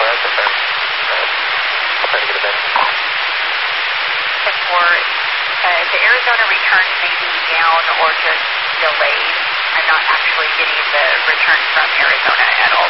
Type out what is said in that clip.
that's a fair. I'll try to get a bench. For the Arizona return may be down or just delayed. I'm not actually getting the return from Arizona at all